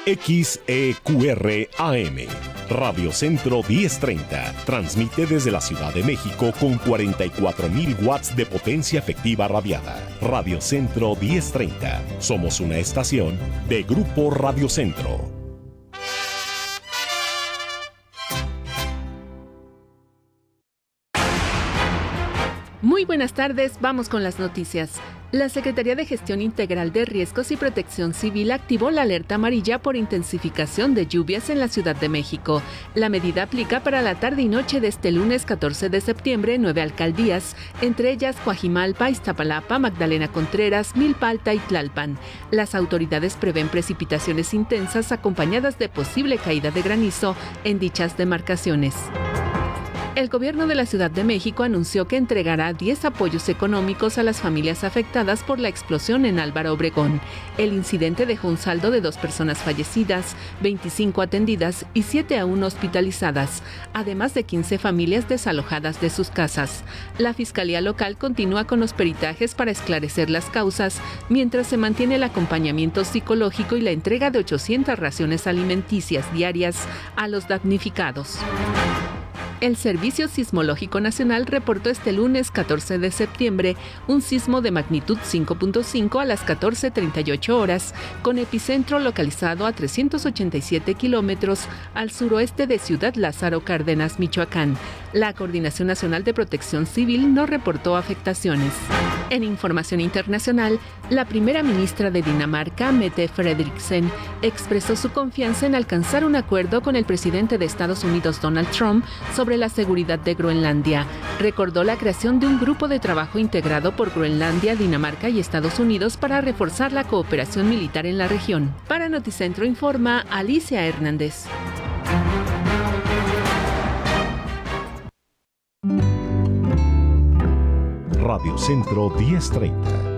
XEQR AM, Radio Centro 1030, transmite desde la Ciudad de México con 44,000 watts de potencia efectiva radiada. Radio Centro 1030, somos una estación de Grupo Radio Centro. Muy buenas tardes, vamos con las noticias. La Secretaría de Gestión Integral de Riesgos y Protección Civil activó la alerta amarilla por intensificación de lluvias en la Ciudad de México. La medida aplica para la tarde y noche de este lunes 14 de septiembre en 9 alcaldías, entre ellas Coajimalpa, Iztapalapa, Magdalena Contreras, Milpa Alta y Tlalpan. Las autoridades prevén precipitaciones intensas acompañadas de posible caída de granizo en dichas demarcaciones. El gobierno de la Ciudad de México anunció que entregará 10 apoyos económicos a las familias afectadas por la explosión en Álvaro Obregón. El incidente dejó un saldo de 2 personas fallecidas, 25 atendidas y 7 aún hospitalizadas, además de 15 familias desalojadas de sus casas. La Fiscalía Local continúa con los peritajes para esclarecer las causas, mientras se mantiene el acompañamiento psicológico y la entrega de 800 raciones alimenticias diarias a los damnificados. El Servicio Sismológico Nacional reportó este lunes 14 de septiembre un sismo de magnitud 5.5 a las 14:38 horas, con epicentro localizado a 387 kilómetros al suroeste de Ciudad Lázaro Cárdenas, Michoacán. La Coordinación Nacional de Protección Civil no reportó afectaciones. En información internacional, la primera ministra de Dinamarca, Mette Frederiksen, expresó su confianza en alcanzar un acuerdo con el presidente de Estados Unidos, Donald Trump, sobre la seguridad de Groenlandia. Recordó la creación de un grupo de trabajo integrado por Groenlandia, Dinamarca y Estados Unidos para reforzar la cooperación militar en la región. Para Noticentro informa Alicia Hernández. Radio Centro 1030,